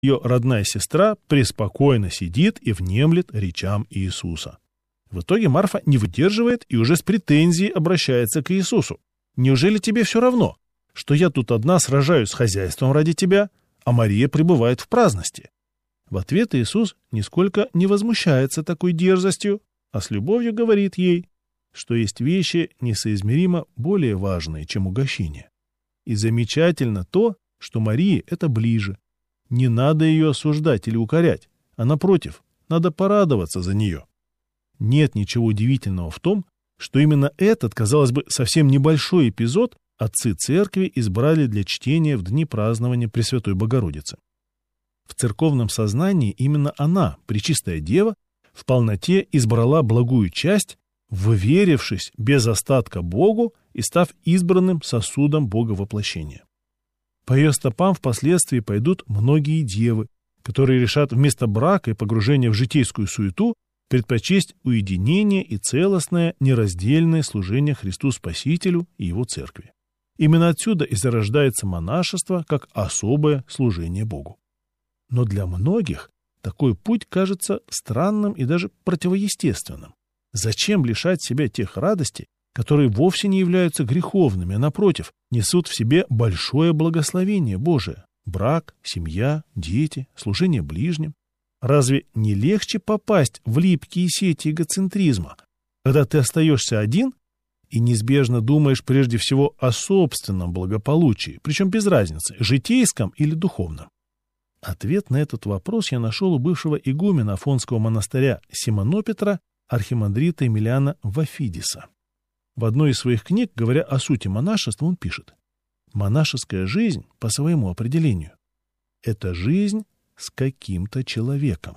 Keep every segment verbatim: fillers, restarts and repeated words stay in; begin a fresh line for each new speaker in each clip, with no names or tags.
ее родная сестра преспокойно сидит и внемлет речам Иисуса. В итоге Марфа не выдерживает и уже с претензией обращается к Иисусу. «Неужели тебе все равно, что я тут одна сражаюсь с хозяйством ради тебя, а Мария пребывает в праздности?» В ответ Иисус нисколько не возмущается такой дерзостью, а с любовью говорит ей, что есть вещи несоизмеримо более важные, чем угощение. И замечательно то, что Марии это ближе. Не надо ее осуждать или укорять, а напротив, надо порадоваться за нее. Нет ничего удивительного в том, что именно этот, казалось бы, совсем небольшой эпизод отцы церкви избрали для чтения в дни празднования Пресвятой Богородицы. В церковном сознании именно она, Пречистая Дева, в полноте избрала благую часть, вверившись без остатка Богу и став избранным сосудом Боговоплощения. По ее стопам впоследствии пойдут многие девы, которые решат вместо брака и погружения в житейскую суету предпочесть уединение и целостное, нераздельное служение Христу Спасителю и Его Церкви. Именно отсюда и зарождается монашество как особое служение Богу. Но для многих такой путь кажется странным и даже противоестественным. Зачем лишать себя тех радостей, которые вовсе не являются греховными, а напротив, несут в себе большое благословение Божие? Брак, семья, дети, служение ближним. Разве не легче попасть в липкие сети эгоцентризма, когда ты остаешься один и неизбежно думаешь прежде всего о собственном благополучии, причем без разницы, житейском или духовном? Ответ на этот вопрос я нашел у бывшего игумена Афонского монастыря Симонопетра, архимандрита Емельяна Вафидиса. В одной из своих книг, говоря о сути монашества, он пишет: «Монашеская жизнь, по своему определению, это жизнь с каким-то человеком.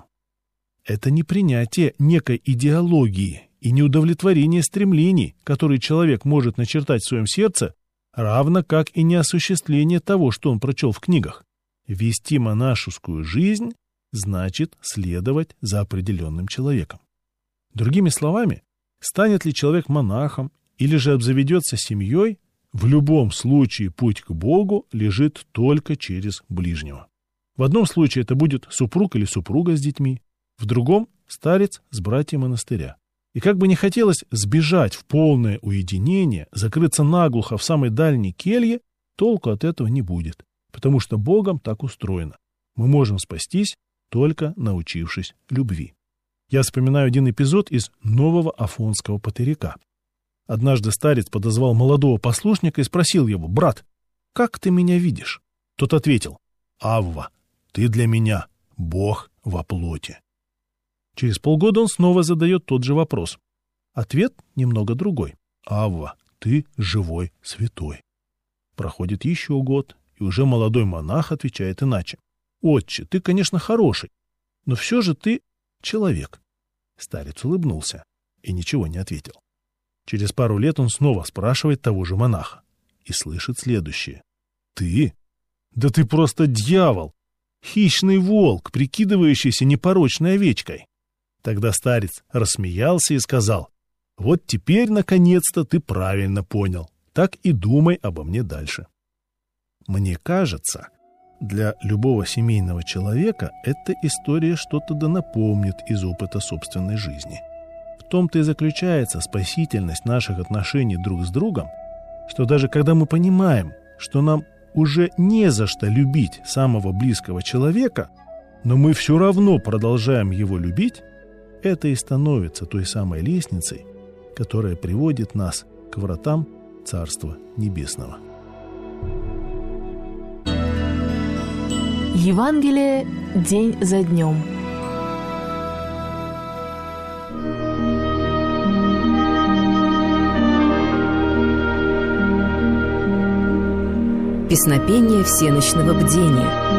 Это не принятие некой идеологии и не удовлетворение стремлений, которые человек может начертать в своем сердце, равно как и не осуществление того, что он прочел в книгах. Вести монашескую жизнь значит следовать за определенным человеком. Другими словами, станет ли человек монахом или же обзаведется семьей, в любом случае путь к Богу лежит только через ближнего. В одном случае это будет супруг или супруга с детьми, в другом – старец с братьями монастыря. И как бы не хотелось сбежать в полное уединение, закрыться наглухо в самой дальней келье, толку от этого не будет, потому что Богом так устроено. Мы можем спастись, только научившись любви. Я вспоминаю один эпизод из нового афонского патыряка. Однажды старец подозвал молодого послушника и спросил его: «Брат, как ты меня видишь?» Тот ответил: «Авва, ты для меня Бог во плоти». Через полгода он снова задает тот же вопрос. Ответ немного другой: «Авва, ты живой святой». Проходит еще год, и уже молодой монах отвечает иначе: «Отче, ты, конечно, хороший, но все же ты человек». Старец улыбнулся и ничего не ответил. Через пару лет он снова спрашивает того же монаха и слышит следующее: «Ты? Да ты просто дьявол! Хищный волк, прикидывающийся непорочной овечкой». Тогда старец рассмеялся и сказал: «Вот теперь, наконец-то, ты правильно понял. Так и думай обо мне дальше». Мне кажется, для любого семейного человека эта история что-то да напомнит из опыта собственной жизни. В том-то и заключается спасительность наших отношений друг с другом, что даже когда мы понимаем, что нам уже не за что любить самого близкого человека, но мы все равно продолжаем его любить, это и становится той самой лестницей, которая приводит нас к вратам Царства Небесного.
Евангелие день за днем.
Песнопение всенощного бдения.